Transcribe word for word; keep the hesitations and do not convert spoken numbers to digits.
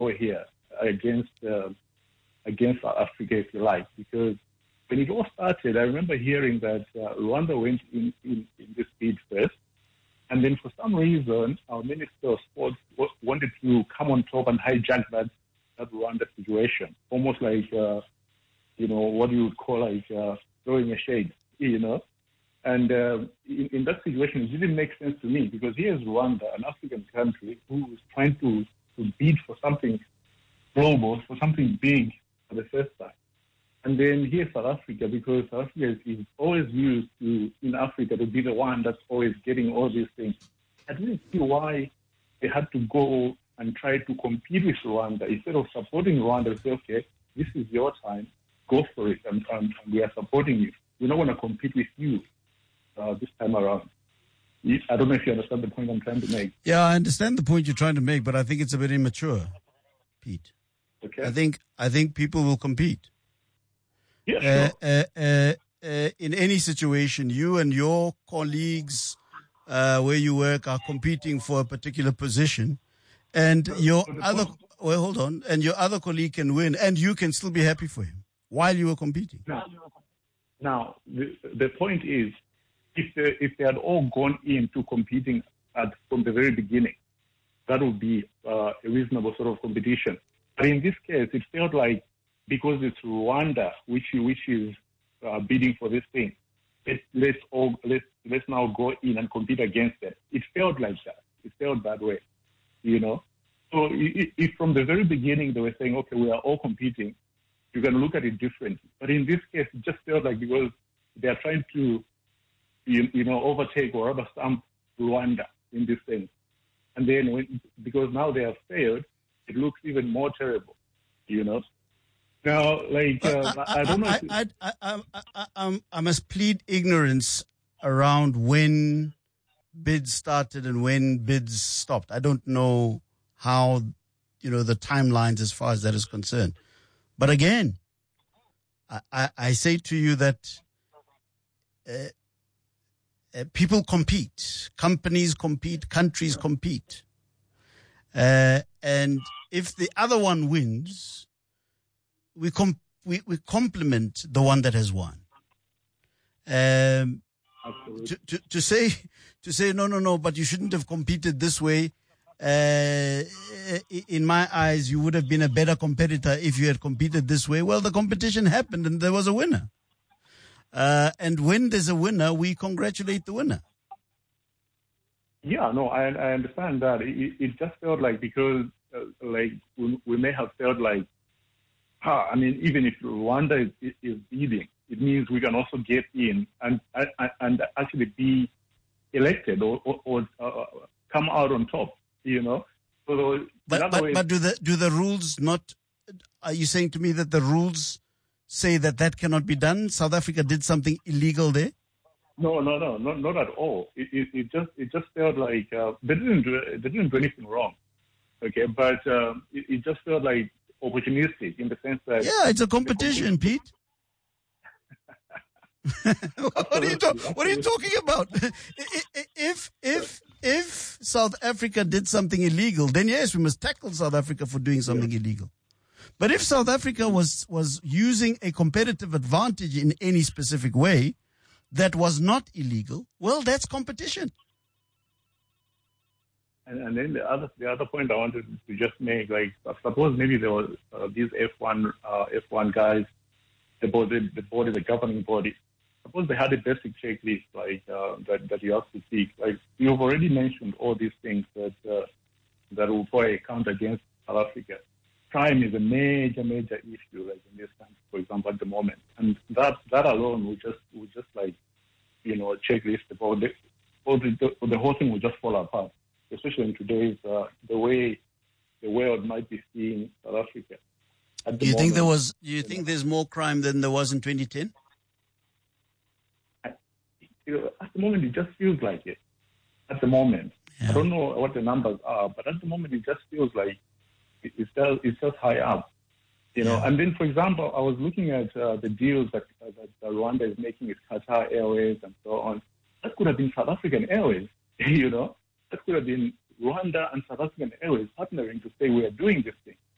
war here against uh, against South Africa, if you like, because when it all started, I remember hearing that uh, Rwanda went in, in, in this bid first, and then for some reason, our Minister of Sports w- wanted to come on top and hijack that, that Rwanda situation, almost like, uh, you know, what you would call like uh, throwing a shade, you know. And uh, in, in that situation, it didn't make sense to me because here's Rwanda, an African country, who is trying to, to bid for something global, for something big for the first time. And then here's South Africa, because South Africa is, is always used to, in Africa, to be the one that's always getting all these things. I didn't see why they had to go and try to compete with Rwanda. Instead of supporting Rwanda, say, okay, this is your time, go for it, and, and, and we are supporting you. We're not going to compete with you uh, this time around. I don't know if you understand the point I'm trying to make. Yeah, I understand the point you're trying to make, but I think it's a bit immature, Pete. Okay. I think I think people will compete. Yeah, sure. Uh, uh, uh, uh, in any situation, you and your colleagues uh, where you work are competing for a particular position, and your other well, hold on, and your other colleague can win, and you can still be happy for him while you were competing. Now, now the, the point is, if they, if they had all gone into competing at, from the very beginning, that would be uh, a reasonable sort of competition. But in this case, it felt like because it's Rwanda which which is uh, bidding for this thing, let, let's all let's let's now go in and compete against them. It felt like that. It felt that way, you know. So if, if from the very beginning they were saying, okay, we are all competing, you can look at it differently. But in this case, it just felt like because they are trying to, you, you know, overtake or rubber stamp Rwanda in this thing, and then when, because now they have failed, it looks even more terrible, you know. Now, like, uh, I, I, I don't know. I, I, I, I, I, I, I must plead ignorance around when bids started and when bids stopped. I don't know how, you know, the timelines as far as that is concerned. But again, I, I, I say to you that uh, uh, people compete, companies compete, countries compete. Uh, and if the other one wins, we com- we, we compliment the one that has won. Um, to, to, to say, to say, no, no, no, but you shouldn't have competed this way. Uh, in my eyes, you would have been a better competitor if you had competed this way. Well, the competition happened and there was a winner. Uh, and when there's a winner, we congratulate the winner. Yeah, no, I, I understand that. It, it just felt like because, uh, like, we, we may have felt like, ah, I mean, even if Rwanda is, is leading, it means we can also get in and and, and actually be elected or, or, or uh, come out on top, you know. So, but but, way, but do the do the rules not? Are you saying to me that the rules say that that cannot be done? South Africa did something illegal there? No, no, no, not not at all. It, it, it just it just felt like uh, they didn't do they didn't do anything wrong, okay? But um, it, it just felt like opportunistic in the sense that yeah, it's a competition, Pete. what are you talk, What are you talking about? if if if South Africa did something illegal, then yes, we must tackle South Africa for doing something yeah. illegal. But if South Africa was was using a competitive advantage in any specific way that was not illegal, well, that's competition. And, and then the other the other point I wanted to just make, like, suppose maybe there was uh, these F one uh, F one guys, the body, the body, the governing body. Suppose they had a basic checklist, like uh, that that you have to seek. Like you've already mentioned all these things that uh, that will probably count against South Africa. Crime is a major, major issue, like in this country, for example, at the moment, and that that alone will just will just like, you know, checklist about the, all the the whole thing will just fall apart. Especially in today's uh, the way the world might be seeing South Africa. At the do you moment, think there was? Do you, you think know, there's more crime than there was in twenty ten? I, you know, at the moment, it just feels like it. At the moment, yeah. I don't know what the numbers are, but at the moment, it just feels like it, it's just it's just high up. You know, yeah. And then, for example, I was looking at uh, the deals that, uh, that Rwanda is making with Qatar Airways and so on. That could have been South African Airways, you know. That could have been Rwanda and South African Airways partnering to say we are doing this thing.